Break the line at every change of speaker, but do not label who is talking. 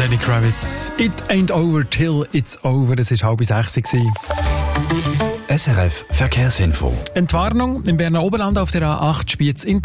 Lenny Kravitz. It ain't over till it's over. Es war 5:30.
SRF Verkehrsinfo.
Entwarnung im Berner Oberland auf der A8 Spiez